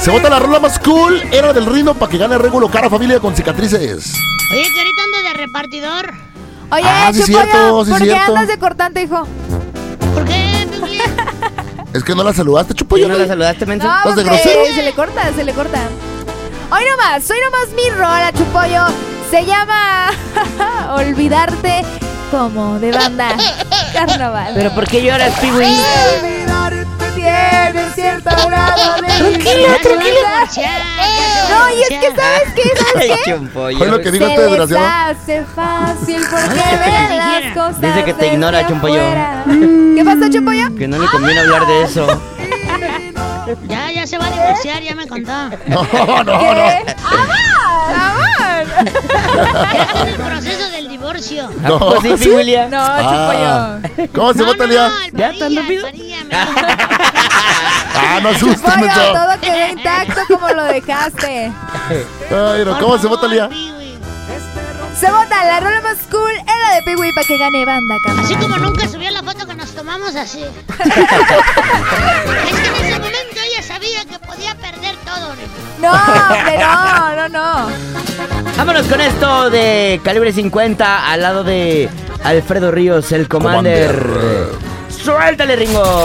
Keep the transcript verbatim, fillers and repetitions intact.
Se vota la rola más cool, era del Rino, para que gane Regulo Cara Familia con cicatrices. Oye, que ahorita ando de repartidor. Oye, Ah, sí, Chupollo, cierto, sí, ¿por qué cierto. andas de cortante, hijo? ¿Por qué, Piolín? Es que no la saludaste, Chupollo. ¿No la saludaste, menso? No, ¿Estás de porque grosero? se le corta, se le corta. Hoy nomás, hoy nomás mi rola, Chupollo. Se llama Olvidarte como de banda Carnaval. ¿Pero por qué lloras, Piwi? Olvidarte tiene cierto grado de Tranquila, Ya se va a tranquila. divorciar, ya se va a No, y es que divorciar. ¿sabes qué? ¿Sabes Ay, qué? Chumpollo. Oye, lo que digo Se este les desgraciado. hace fácil porque Oye, ven que las dijera. cosas Dice que te desde ignora, Chumpollo. afuera. ¿Qué pasó, Chupollo? Que no le conviene hablar de eso. Ya, ya se va a divorciar, ya me contó. No, no, no. ¿Qué? ¡Amar! ¡Amar! Ya está en el proceso del divorcio. ¿A poco sí, ¿sí? Piwilia? No, Ah, Chupollo. ¿Cómo se No, vota, no, Lía? no, el ¿Ya Padilla, tan el rápido? Padilla, me- Ah, no asustes, Chupollo, menso. todo quedó intacto como lo dejaste. Ay, no, ¿cómo Por se vota, favor, Lía? Piwi. Se vota la rola más cool es la de Piwi para que gane banda, cabrón. Así como nunca subió la foto que nos tomamos así. Es que en ese momento ella sabía que podía perder todo. No, hombre, no, no, no. Vámonos con esto de calibre cincuenta al lado de Alfredo Ríos, el Commander. Commander. Suéltale, Ringo.